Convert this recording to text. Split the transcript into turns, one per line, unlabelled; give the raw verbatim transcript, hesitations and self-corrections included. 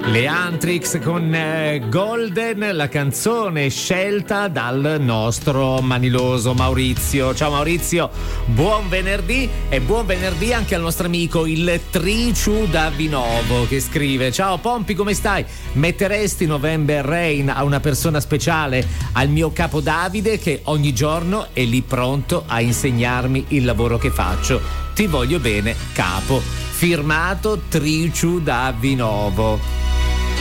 Le Antrix con eh, Golden, la canzone scelta dal nostro maniloso Maurizio. Ciao Maurizio, buon venerdì e buon venerdì anche al nostro amico il Triciu da Vinovo che scrive: ciao Pompi, come stai? Metteresti November Rain a una persona speciale, al mio capo Davide che ogni giorno è lì pronto a insegnarmi il lavoro che faccio. Ti voglio bene, capo. Firmato Triciu da Vinovo.